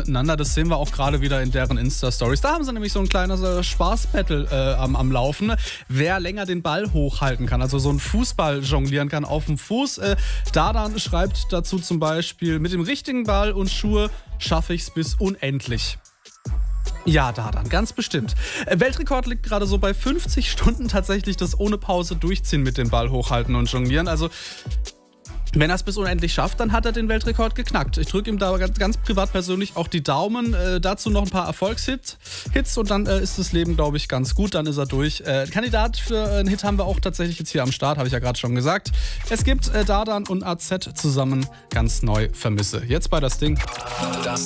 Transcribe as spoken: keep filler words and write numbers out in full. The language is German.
miteinander. Das sehen wir auch gerade wieder in deren Insta-Stories. Da haben sie nämlich so ein kleines äh, Spaß-Battle äh, am, am Laufen. Wer länger den Ball hochhalten kann, also so einen Fußball jonglieren kann auf dem Fuß. Äh, Dardan schreibt dazu zum Beispiel, mit dem richtigen Ball und Schuhe schaffe ich es bis unendlich. Ja, Dardan, ganz bestimmt. Weltrekord liegt gerade so bei fünfzig Stunden tatsächlich, das ohne Pause durchziehen mit dem Ball hochhalten und jonglieren. Also, wenn er es bis unendlich schafft, dann hat er den Weltrekord geknackt. Ich drücke ihm da ganz, ganz privat persönlich auch die Daumen. Äh, dazu noch ein paar Erfolgshits Hits und dann äh, ist das Leben, glaube ich, ganz gut. Dann ist er durch. Äh, Kandidat für einen Hit haben wir auch tatsächlich jetzt hier am Start, habe ich ja gerade schon gesagt. Es gibt äh, Dardan und A Z zusammen ganz neu Vermisse. Jetzt bei das Ding. Das